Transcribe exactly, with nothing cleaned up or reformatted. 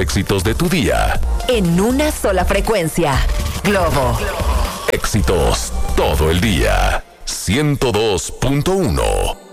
éxitos de tu día. En una sola frecuencia. Globo. Éxitos todo el día. ciento dos punto uno.